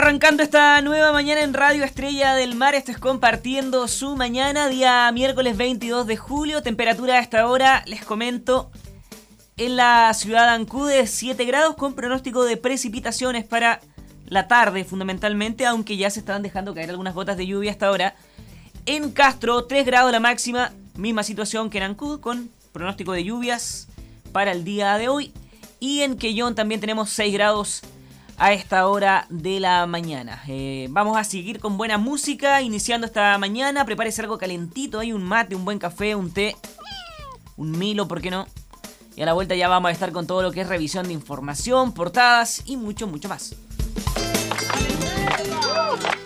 Arrancando esta nueva mañana en Radio Estrella del Mar, esto es Compartiendo su Mañana, día miércoles 22 de julio, temperatura a esta hora, les comento, en la ciudad de Ancud de 7 grados con pronóstico de precipitaciones para la tarde fundamentalmente, aunque ya se estaban dejando caer algunas gotas de lluvia hasta ahora. En Castro, 3 grados la máxima, misma situación que en Ancud con pronóstico de lluvias para el día de hoy. Y en Quellón también tenemos 6 grados a esta hora de la mañana. Vamos a seguir con buena música, iniciando esta mañana. Prepárese algo calentito, hay un mate, un buen café, un té, un Milo, ¿por qué no? Y a la vuelta ya vamos a estar con todo lo que es revisión de información, portadas y mucho, mucho más.